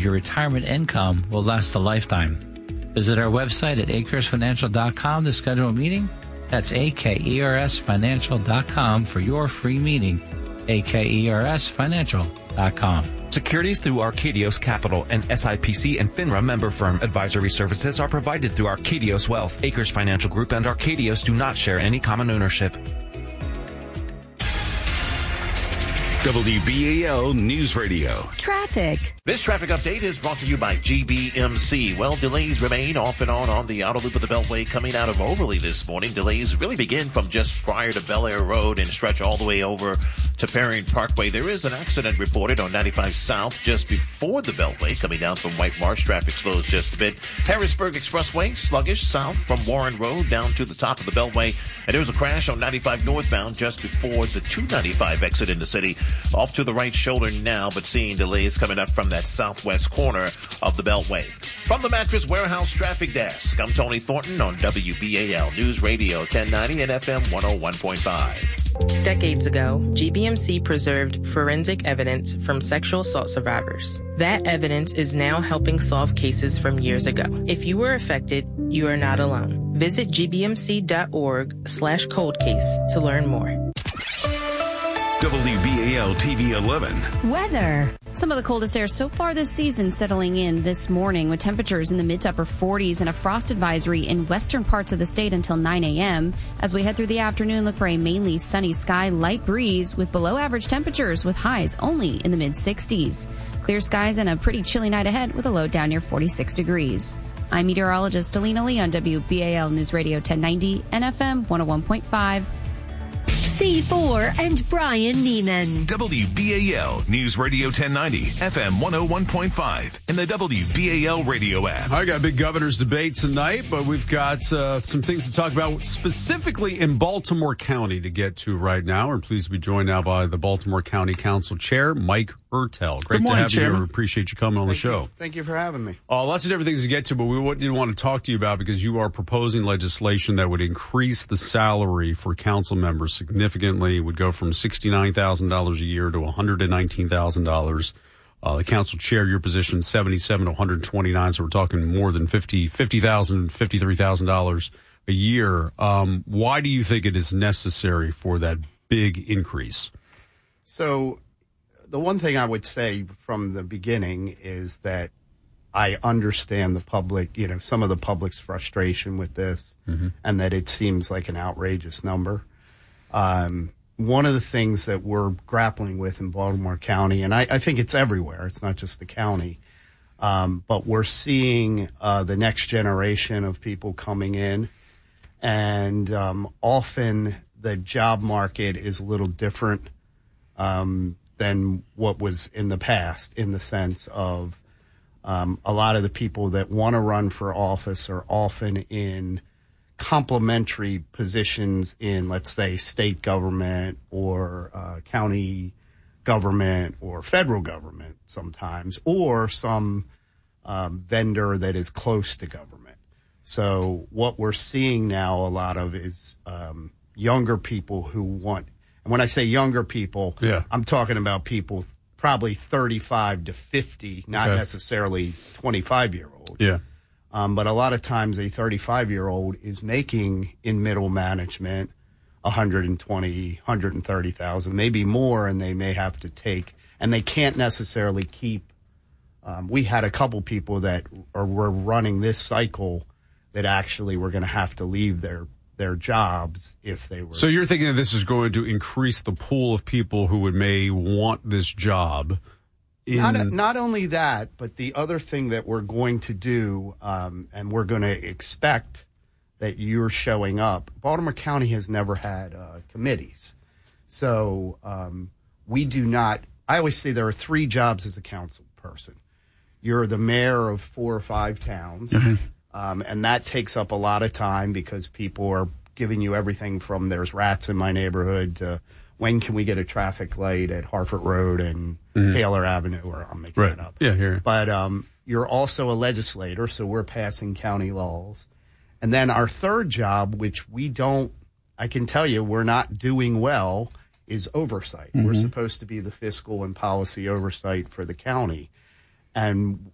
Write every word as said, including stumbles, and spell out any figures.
your retirement income will last a lifetime. Visit our website at acres financial dot com to schedule a meeting. That's A K E R S financial dot com for your free meeting. A K E R S financial dot com. Securities through Arcadios Capital, and S I P C and FINRA member firm. Advisory services are provided through Arcadios Wealth. Acres Financial Group and Arcadios do not share any common ownership. W B A L News Radio. Traffic. This traffic update is brought to you by G B M C. Well, delays remain off and on on the outer loop of the Beltway coming out of Overley this morning. Delays really begin from just prior to Bel Air Road and stretch all the way over to Perrine Parkway. There is an accident reported on ninety-five South just before the Beltway coming down from White Marsh. Traffic slows just a bit. Harrisburg Expressway sluggish south from Warren Road down to the top of the Beltway. And there was a crash on ninety-five northbound just before the two ninety-five exit in the city. Off to the right shoulder now, but seeing delays coming up from that southwest corner of the Beltway. From the Mattress Warehouse Traffic Desk, I'm Tony Thornton on W B A L News Radio ten ninety and F M one oh one point five. Decades ago, G B M C preserved forensic evidence from sexual assault survivors. That evidence is now helping solve cases from years ago. If you were affected, you are not alone. Visit gbmc.org slash cold case to learn more. W B A L T V eleven. Weather. Some of the coldest air so far this season settling in this morning with temperatures in the mid to upper forties and a frost advisory in western parts of the state until nine a.m. As we head through the afternoon, look for a mainly sunny sky, light breeze with below average temperatures with highs only in the mid sixties. Clear skies and a pretty chilly night ahead with a low down near forty-six degrees. I'm meteorologist Alina Lee on W B A L News Radio ten ninety and F M one oh one point five. C four and Brian Neiman. W B A L News Radio ten ninety, F M one oh one point five, and the W B A L radio app. I got a big governor's debate tonight, but we've got uh, some things to talk about specifically in Baltimore County to get to right now. We're pleased to be joined now by the Baltimore County Council Chair, Mike Ertel. Great Good morning, to have Chairman. you. We appreciate you coming on Thank the show. You. Thank you for having me. Uh, lots of different things to get to, but we did want to talk to you about because you are proposing legislation that would increase the salary for council members significantly. It would go from sixty-nine thousand dollars a year to one hundred nineteen thousand dollars. Uh, the council chair, your position, seventy-seven to one hundred twenty-nine, so we're talking more than fifty thousand dollars, fifty-three thousand dollars a year. Um, why do you think it is necessary for that big increase? So the one thing I would say from the beginning is that I understand the public, you know, some of the public's frustration with this, mm-hmm. and that it seems like an outrageous number. Um, one of the things that we're grappling with in Baltimore County, and I, I think it's everywhere, it's not just the county, um, but we're seeing uh, the next generation of people coming in, and um, often the job market is a little different um, than what was in the past, in the sense of um, a lot of the people that want to run for office are often in complementary positions in, let's say, state government or uh, county government or federal government sometimes, or some um, vendor that is close to government. So what we're seeing now a lot of is um, younger people who want, and when I say younger people, yeah. I'm talking about people probably thirty-five to fifty, not okay. necessarily twenty-five-year-olds. Yeah. Um, but a lot of times a thirty-five-year-old is making in middle management one hundred twenty, one hundred thirty thousand, maybe more, and they may have to take, and they can't necessarily keep. Um, we had a couple people that are were running this cycle that actually were going to have to leave their their jobs if they were. So you're thinking that this is going to increase the pool of people who would may want this job. In... Not, not only that, but the other thing that we're going to do, um, and we're going to expect that you're showing up. Baltimore County has never had uh, committees. So um, we do not, I always say there are three jobs as a council person. You're the mayor of four or five towns, mm-hmm. um, and that takes up a lot of time because people are giving you everything from there's rats in my neighborhood to when can we get a traffic light at Harford Road and mm-hmm. Taylor Avenue, or I'm making right. it up. Yeah, here. But um, you're also a legislator, so we're passing county laws. And then our third job, which we don't, I can tell you we're not doing well, is oversight. Mm-hmm. We're supposed to be the fiscal and policy oversight for the county. And